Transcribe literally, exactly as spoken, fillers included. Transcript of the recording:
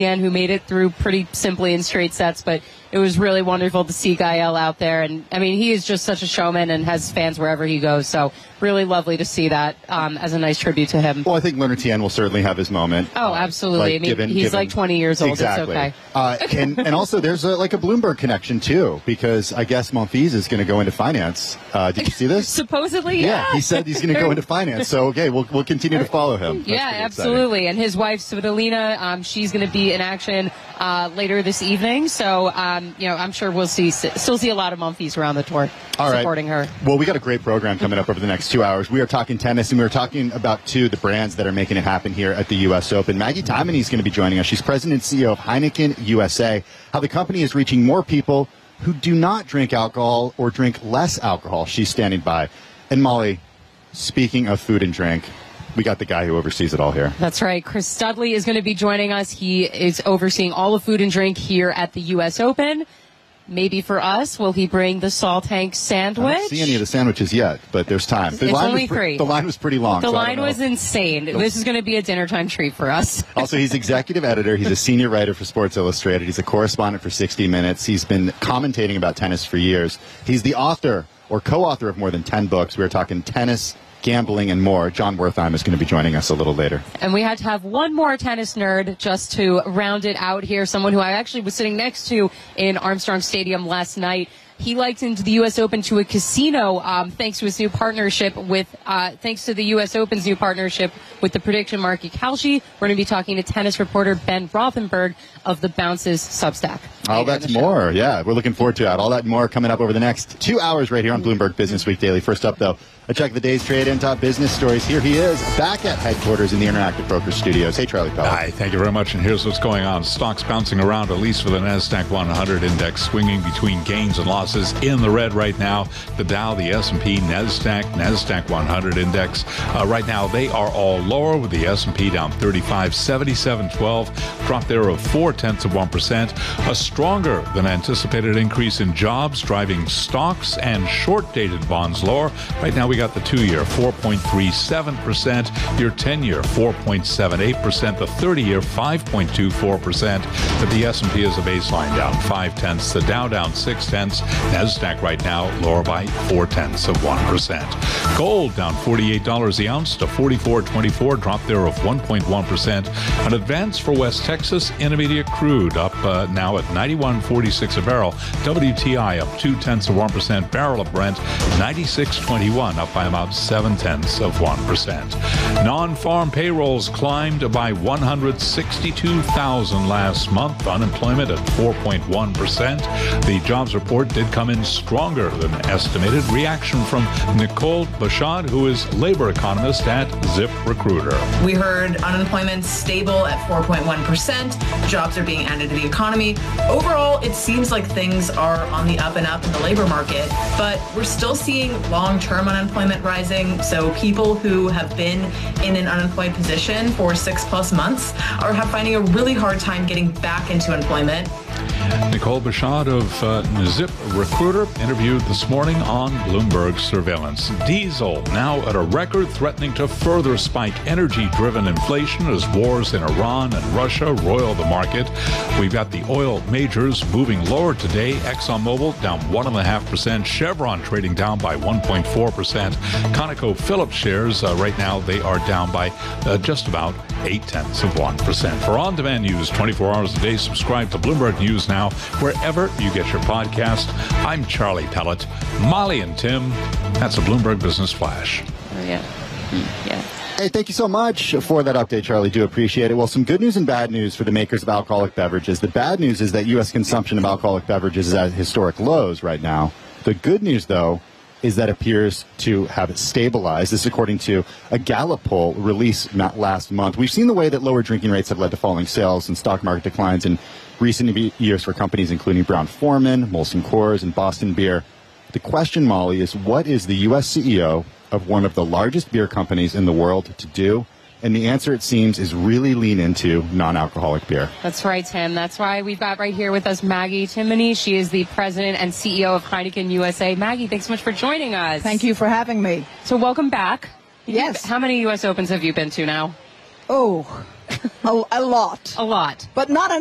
who made it through pretty simply in straight sets, but it was really wonderful to see Gael out there. And, I mean, he is just such a showman and has fans wherever he goes. So really lovely to see that um, as a nice tribute to him. Well, I think Leonard Tien will certainly have his moment. Oh, absolutely. Like, I mean, given, he's given, like twenty years old. Exactly. It's okay. Uh, and, and also, there's a, like a Bloomberg connection, too, because I guess Monfils is going to go into finance. Uh, did you see this? Supposedly, yeah. Yeah, he said he's going to go into finance. So, okay, we'll, we'll continue to follow him. That's yeah, absolutely. And his wife, Svitolina, um, she's going to be in action uh, later this evening. So, um, you know, I'm sure we'll see still see a lot of Monfils around the tour All supporting right. her. Well, we got a great program coming up over the next two hours. We are talking tennis, and we are talking about two of the brands that are making it happen here at the U S Open. Maggie Taimany is going to be joining us. She's president and C E O of Heineken U S A. How the company is reaching more people who do not drink alcohol or drink less alcohol. She's standing by. And Molly, speaking of food and drink, we got the guy who oversees it all here. That's right. Chris Studley is going to be joining us. He is overseeing all of food and drink here at the U S Open. Maybe for us, will he bring the Salt Tank sandwich? I don't see any of the sandwiches yet, but there's time. The it's line only was pre- three. The line was pretty long. The so line was insane. This is going to be a dinner time treat for us. Also, he's executive editor. He's a senior writer for Sports Illustrated. He's a correspondent for sixty minutes. He's been commentating about tennis for years. He's the author or co-author of more than ten books. We were talking tennis, gambling, and more. John Wertheim is going to be joining us a little later. And we had to have one more tennis nerd just to round it out here, someone who I actually was sitting next to in Armstrong Stadium last night. He likened the U S Open to a casino um, thanks to his new partnership with, uh, thanks to the U S Open's new partnership with the prediction market Kalshi. We're going to be talking to tennis reporter Ben Rothenberg of the Bounces Substack. All that's more. Yeah, we're looking forward to that. All that and more coming up over the next two hours right here on Bloomberg Business Week Daily. First up, though, a check of the day's trade and top business stories. Here he is, back at headquarters in the Interactive Brokers studios. Hey, Charlie Pell. Hi, thank you very much. And here's what's going on. Stocks bouncing around, at least for the NASDAQ one hundred index, swinging between gains and losses in the red right now. The Dow, the S and P, NASDAQ, NASDAQ one hundred index. Uh, right now, they are all lower, with the S and P down thirty-five, seventy-seven twelve. Drop there of four-tenths of one percent. A stronger than anticipated increase in jobs, driving stocks and short-dated bonds lower. Right now, we got the two-year, four point three seven percent. Your ten-year, four point seven eight percent. The thirty-year, five point two four percent. But the S and P is a baseline down five-tenths. The Dow down six-tenths. NASDAQ right now lower by four-tenths of one percent. Gold down forty-eight dollars the ounce to forty-four twenty-four. Drop there of one point one percent. An advance for West Texas Intermediate crude up uh, now at ninety-one forty-six a barrel. W T I up two-tenths of one percent. Barrel of Brent ninety-six twenty-one, up by about seven-tenths of one percent. Non-farm payrolls climbed by one hundred sixty-two thousand last month. Unemployment at four point one percent. The jobs report did come in stronger than estimated. Reaction from Nicole Bashad, who is labor economist at ZipRecruiter. We heard unemployment stable at four point one percent. Jobs are being added to the economy. Overall, it seems like things are on the up and up in the labor market, but we're still seeing long-term unemployment rising. So people who have been in an unemployed position for six plus months are finding a really hard time getting back into employment. Nicole Bashad of uh, ZipRecruiter interviewed this morning on Bloomberg Surveillance. Diesel now at a record, threatening to further spike energy-driven inflation as wars in Iran and Russia roil the market. We've got the oil majors moving lower today. ExxonMobil down one point five percent. Chevron trading down by one point four percent. ConocoPhillips shares uh, right now, they are down by uh, just about eight-tenths of one percent. For on-demand news twenty-four hours a day, subscribe to Bloomberg News Now wherever you get your podcast. I'm Charlie Pellet. Molly and Tim, that's a Bloomberg Business Flash. Oh, yeah. Yeah. Hey, thank you so much for that update, Charlie. Do appreciate it. Well, some good news and bad news for the makers of alcoholic beverages. The bad news is that U S consumption of alcoholic beverages is at historic lows right now. The good news, though, is that appears to have stabilized. This is according to a Gallup poll released last month. We've seen the way that lower drinking rates have led to falling sales and stock market declines in recent years for companies including Brown-Forman, Molson Coors, and Boston Beer. The question, Molly, is what is the U S C E O of one of the largest beer companies in the world to do? And the answer, it seems, is really lean into non-alcoholic beer. That's right, Tim. That's why we've got right here with us Maggie Taimany. She is the president and C E O of Heineken U S A. Maggie, thanks so much for joining us. Thank you for having me. So welcome back. Yes. How many U S Opens have you been to now? Oh, A, a lot. A lot. But not